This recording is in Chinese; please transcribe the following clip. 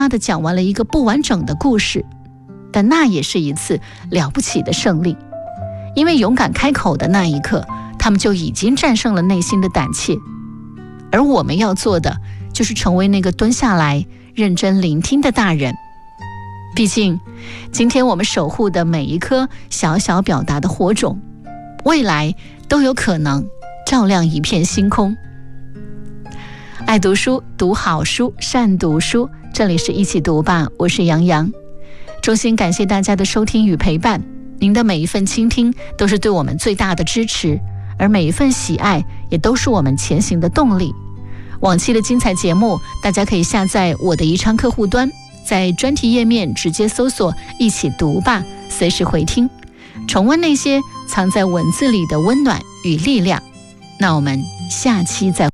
地讲完了一个不完整的故事，但那也是一次了不起的胜利，因为勇敢开口的那一刻，他们就已经战胜了内心的胆怯。而我们要做的就是成为那个蹲下来认真聆听的大人。毕竟今天我们守护的每一颗小小表达的火种，未来都有可能照亮一片星空。爱读书，读好书，善读书，这里是一起读吧，我是杨洋。衷心感谢大家的收听与陪伴，您的每一份倾听都是对我们最大的支持，而每一份喜爱也都是我们前行的动力。往期的精彩节目，大家可以下载我的宜昌客户端，在专题页面直接搜索一起读吧，随时回听，重温那些藏在文字里的温暖与力量。那我们下期再会。